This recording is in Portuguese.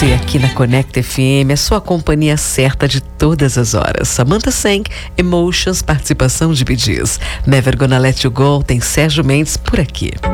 você aqui na Conecta FM, a sua companhia certa de todas as horas. Samantha Sang, Emotions, participação de Bee Gees. Never Gonna Let You Go, tem Sérgio Mendes por aqui.